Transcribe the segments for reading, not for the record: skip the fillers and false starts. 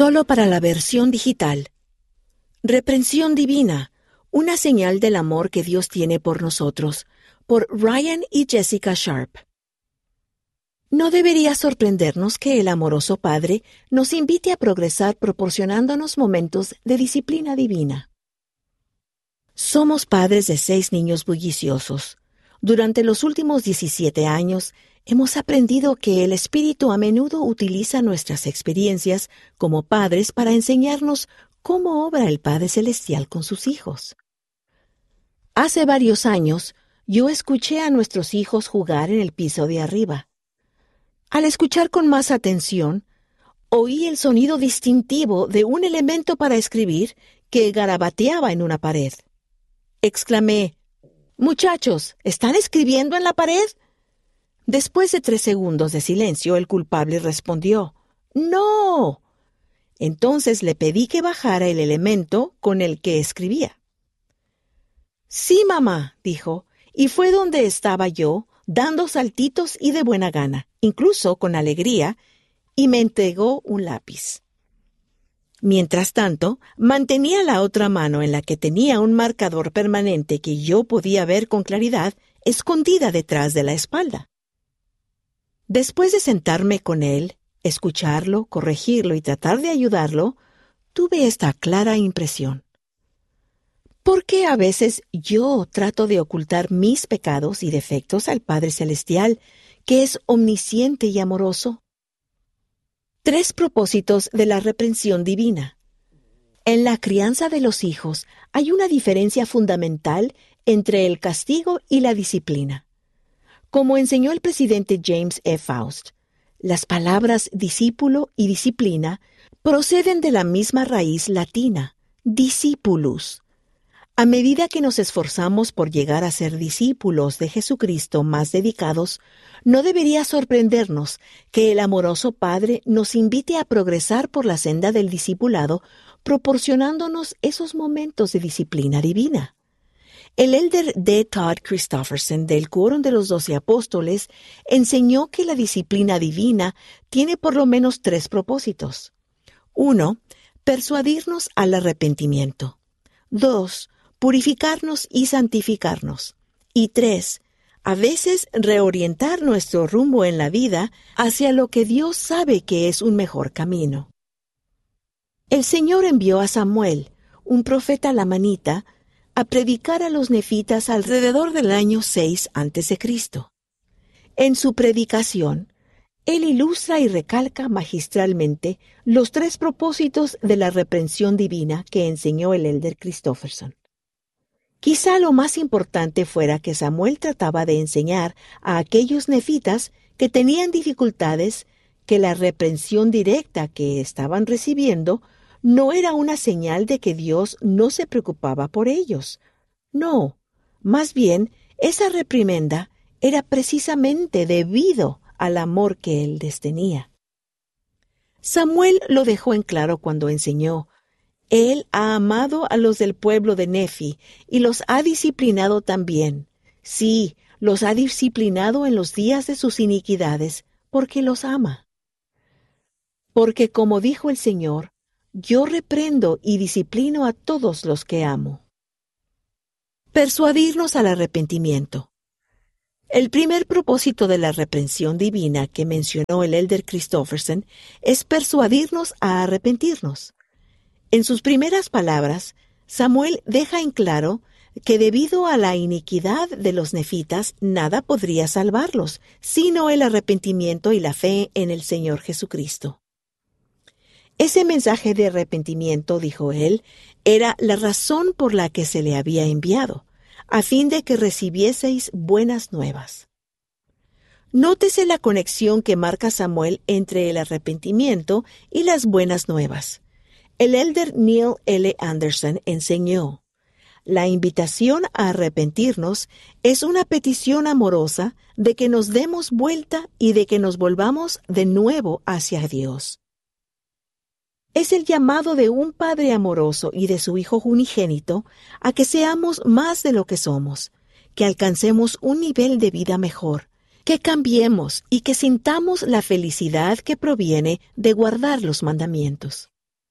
Solo para la versión digital. Reprensión divina, una señal del amor que Dios tiene por nosotros, por Ryan y Jessica Sharp. No debería sorprendernos que el amoroso Padre nos invite a progresar proporcionándonos momentos de disciplina divina. Somos padres de 6 niños bulliciosos. Durante los últimos 17 años, hemos aprendido que el Espíritu a menudo utiliza nuestras experiencias como padres para enseñarnos cómo obra el Padre Celestial con sus hijos. Hace varios años, yo escuché a nuestros hijos jugar en el piso de arriba. Al escuchar con más atención, oí el sonido distintivo de un elemento para escribir que garabateaba en una pared. Exclamé: «Muchachos, ¿están escribiendo en la pared?» Después de 3 segundos de silencio, el culpable respondió: «¡No!». Entonces le pedí que bajara el elemento con el que escribía. «Sí, mamá», dijo, y fue donde estaba yo, dando saltitos y de buena gana, incluso con alegría, y me entregó un lápiz. Mientras tanto, mantenía la otra mano en la que tenía un marcador permanente que yo podía ver con claridad, escondida detrás de la espalda. Después de sentarme con él, escucharlo, corregirlo y tratar de ayudarlo, tuve esta clara impresión. ¿Por qué a veces yo trato de ocultar mis pecados y defectos al Padre Celestial, que es omnisciente y amoroso? 3 propósitos de la reprensión divina. En la crianza de los hijos hay una diferencia fundamental entre el castigo y la disciplina. Como enseñó el presidente James E. Faust, las palabras discípulo y disciplina proceden de la misma raíz latina, discipulus. A medida que nos esforzamos por llegar a ser discípulos de Jesucristo más dedicados, no debería sorprendernos que el amoroso Padre nos invite a progresar por la senda del discipulado, proporcionándonos esos momentos de disciplina divina. El elder D. Todd Christofferson del Quórum de los 12 Apóstoles enseñó que la disciplina divina tiene por lo menos 3 propósitos. 1. Persuadirnos al arrepentimiento. 2. Purificarnos y santificarnos. Y 3. A veces reorientar nuestro rumbo en la vida hacia lo que Dios sabe que es un mejor camino. El Señor envió a Samuel, un profeta lamanita, a predicar a los nefitas alrededor del año 6 a.C. En su predicación, él ilustra y recalca magistralmente los 3 propósitos de la reprensión divina que enseñó el elder Christofferson. Quizá lo más importante fuera que Samuel trataba de enseñar a aquellos nefitas que tenían dificultades que la reprensión directa que estaban recibiendo no era una señal de que Dios no se preocupaba por ellos. No, más bien, esa reprimenda era precisamente debido al amor que él les tenía. Samuel lo dejó en claro cuando enseñó: Él ha amado a los del pueblo de Nefi y los ha disciplinado también. Sí, los ha disciplinado en los días de sus iniquidades, porque los ama. Porque como dijo el Señor, yo reprendo y disciplino a todos los que amo. Persuadirnos al arrepentimiento. El primer propósito de la reprensión divina que mencionó el elder Christofferson es persuadirnos a arrepentirnos. En sus primeras palabras, Samuel deja en claro que debido a la iniquidad de los nefitas, nada podría salvarlos, sino el arrepentimiento y la fe en el Señor Jesucristo. Ese mensaje de arrepentimiento, dijo él, era la razón por la que se le había enviado, a fin de que recibieseis buenas nuevas. Nótese la conexión que marca Samuel entre el arrepentimiento y las buenas nuevas. El elder Neil L. Anderson enseñó: la invitación a arrepentirnos es una petición amorosa de que nos demos vuelta y de que nos volvamos de nuevo hacia Dios. Es el llamado de un Padre amoroso y de su Hijo unigénito a que seamos más de lo que somos, que alcancemos un nivel de vida mejor, que cambiemos y que sintamos la felicidad que proviene de guardar los mandamientos.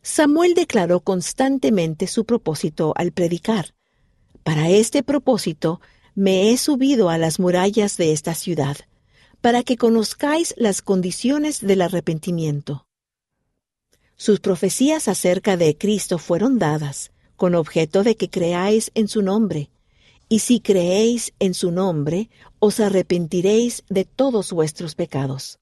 Samuel declaró constantemente su propósito al predicar. Para este propósito me he subido a las murallas de esta ciudad, para que conozcáis las condiciones del arrepentimiento. Sus profecías acerca de Cristo fueron dadas, con objeto de que creáis en su nombre, y si creéis en su nombre, os arrepentiréis de todos vuestros pecados.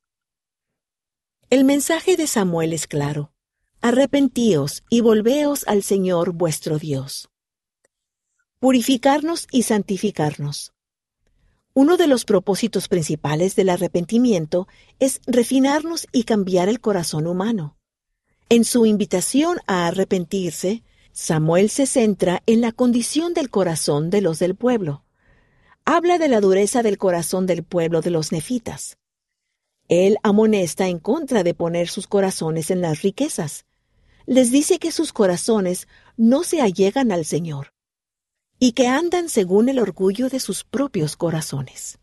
El mensaje de Samuel es claro: arrepentíos y volveos al Señor vuestro Dios. Purificarnos y santificarnos. Uno de los propósitos principales del arrepentimiento es refinarnos y cambiar el corazón humano. En su invitación a arrepentirse, Samuel se centra en la condición del corazón de los del pueblo. Habla de la dureza del corazón del pueblo de los nefitas. Él amonesta en contra de poner sus corazones en las riquezas. Les dice que sus corazones no se allegan al Señor y que andan según el orgullo de sus propios corazones.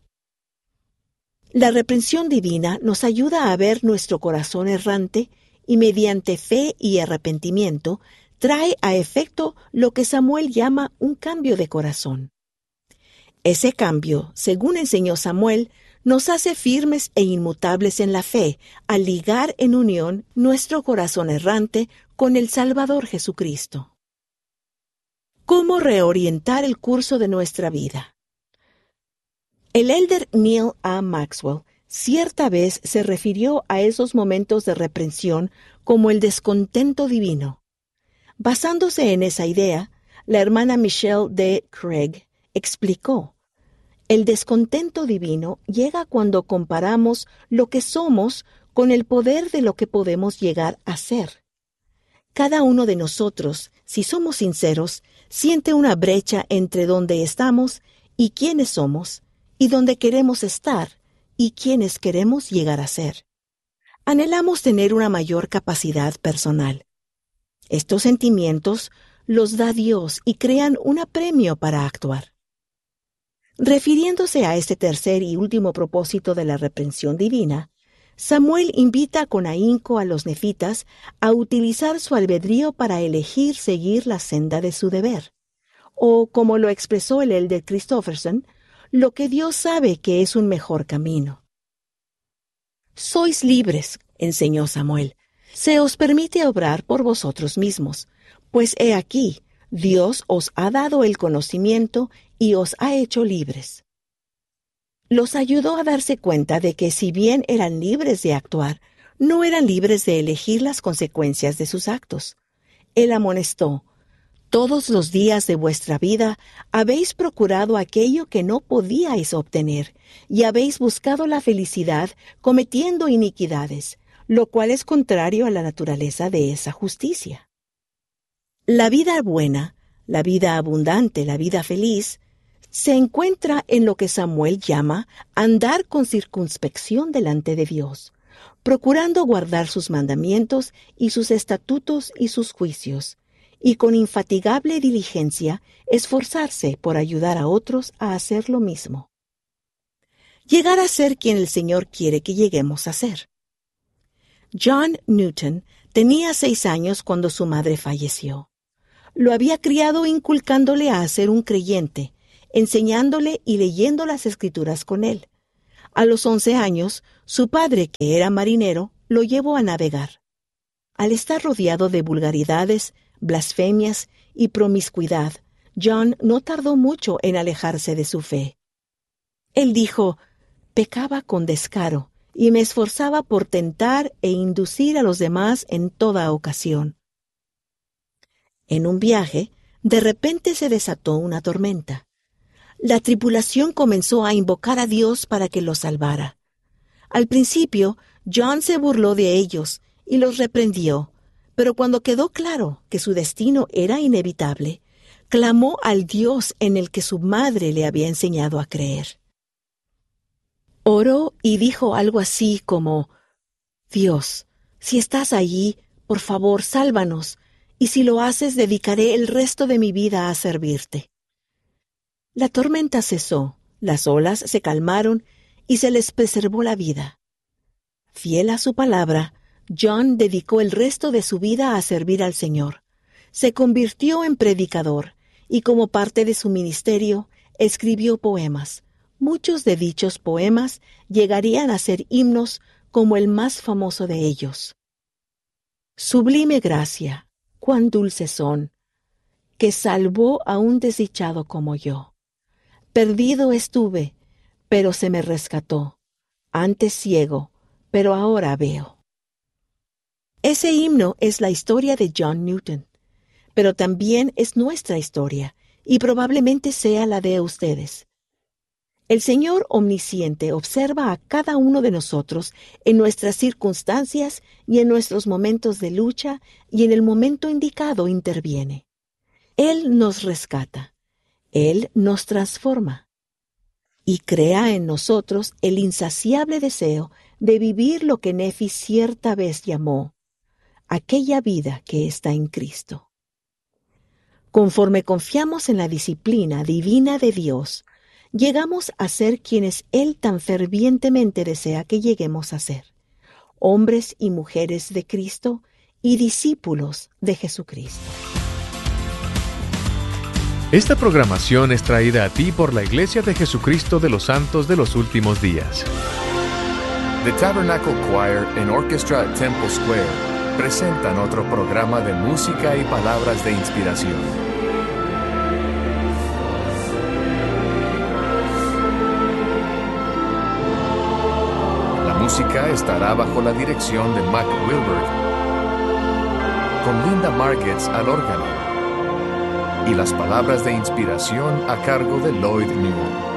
La reprensión divina nos ayuda a ver nuestro corazón errante y mediante fe y arrepentimiento trae a efecto lo que Samuel llama un cambio de corazón. Ese cambio, según enseñó Samuel, nos hace firmes e inmutables en la fe al ligar en unión nuestro corazón errante con el Salvador Jesucristo. ¿Cómo reorientar el curso de nuestra vida? El elder Neil A. Maxwell cierta vez se refirió a esos momentos de reprensión como el descontento divino. Basándose en esa idea, la hermana Michelle D. Craig explicó: el descontento divino llega cuando comparamos lo que somos con el poder de lo que podemos llegar a ser. Cada uno de nosotros, si somos sinceros, siente una brecha entre donde estamos y quiénes somos, y donde queremos estar y quiénes queremos llegar a ser. Anhelamos tener una mayor capacidad personal. Estos sentimientos los da Dios y crean un apremio para actuar. Refiriéndose a este tercer y último propósito de la reprensión divina, Samuel invita con ahínco a los nefitas a utilizar su albedrío para elegir seguir la senda de su deber, o, como lo expresó el elder Christofferson, lo que Dios sabe que es un mejor camino. Sois libres, enseñó Samuel. Se os permite obrar por vosotros mismos, pues he aquí, Dios os ha dado el conocimiento y os ha hecho libres. Los ayudó a darse cuenta de que si bien eran libres de actuar, no eran libres de elegir las consecuencias de sus actos. Él amonestó: todos los días de vuestra vida habéis procurado aquello que no podíais obtener, y habéis buscado la felicidad cometiendo iniquidades, lo cual es contrario a la naturaleza de esa justicia. La vida buena, la vida abundante, la vida feliz, se encuentra en lo que Samuel llama andar con circunspección delante de Dios, procurando guardar sus mandamientos y sus estatutos y sus juicios, y con infatigable diligencia esforzarse por ayudar a otros a hacer lo mismo. Llegar a ser quien el Señor quiere que lleguemos a ser. John Newton tenía 6 años cuando su madre falleció. Lo había criado inculcándole a ser un creyente, enseñándole y leyendo las Escrituras con él. A los 11 años, su padre, que era marinero, lo llevó a navegar. Al estar rodeado de vulgaridades, blasfemias y promiscuidad, John no tardó mucho en alejarse de su fe. Él dijo: «Pecaba con descaro y me esforzaba por tentar e inducir a los demás en toda ocasión». En un viaje, de repente se desató una tormenta. La tripulación comenzó a invocar a Dios para que los salvara. Al principio, John se burló de ellos y los reprendió, pero cuando quedó claro que su destino era inevitable, clamó al Dios en el que su madre le había enseñado a creer. Oró y dijo algo así como: «Dios, si estás allí, por favor, sálvanos, y si lo haces, dedicaré el resto de mi vida a servirte». La tormenta cesó, las olas se calmaron y se les preservó la vida. Fiel a su palabra, John dedicó el resto de su vida a servir al Señor. Se convirtió en predicador y como parte de su ministerio escribió poemas. Muchos de dichos poemas llegarían a ser himnos como el más famoso de ellos. Sublime gracia, cuán dulces son, que salvó a un desdichado como yo. Perdido estuve, pero se me rescató. Antes ciego, pero ahora veo. Ese himno es la historia de John Newton, pero también es nuestra historia y probablemente sea la de ustedes. El Señor omnisciente observa a cada uno de nosotros en nuestras circunstancias y en nuestros momentos de lucha y en el momento indicado interviene. Él nos rescata, Él nos transforma y crea en nosotros el insaciable deseo de vivir lo que Nefi cierta vez llamó aquella vida que está en Cristo. Conforme confiamos en la disciplina divina de Dios, llegamos a ser quienes Él tan fervientemente desea que lleguemos a ser, hombres y mujeres de Cristo y discípulos de Jesucristo. Esta programación es traída a ti por la Iglesia de Jesucristo de los Santos de los Últimos Días. The Tabernacle Choir and Orchestra at Temple Square presentan otro programa de música y palabras de inspiración. La música estará bajo la dirección de Mac Wilberg, con Linda Margetts al órgano, y las palabras de inspiración a cargo de Lloyd Newell.